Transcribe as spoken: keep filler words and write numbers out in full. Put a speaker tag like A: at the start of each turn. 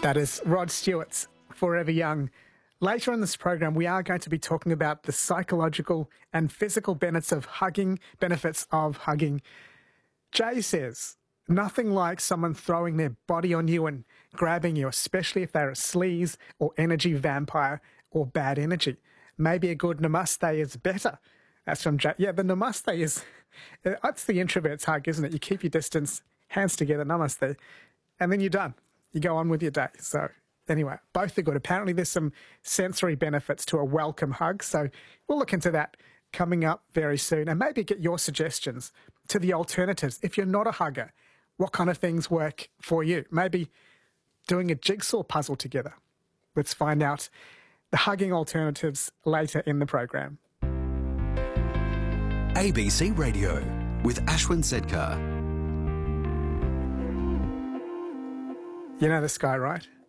A: That is Rod Stewart's Forever Young. Later in this program, we are going to be talking about the psychological and physical benefits of hugging, benefits of hugging. Jay says, nothing like someone throwing their body on you and grabbing you, especially if they're a sleaze or energy vampire or bad energy. Maybe a good namaste is better. That's from Jay. Yeah, the namaste is, that's the introvert's hug, isn't it? You keep your distance, hands together, namaste, and then you're done. You go on with your day. So anyway, both are good. Apparently there's some sensory benefits to a welcome hug. So we'll look into that coming up very soon and maybe get your suggestions to the alternatives. If you're not a hugger, what kind of things work for you? Maybe doing a jigsaw puzzle together. Let's find out the hugging alternatives later in the program.
B: A B C Radio with Ashwin Sedkar.
A: You know this guy, right?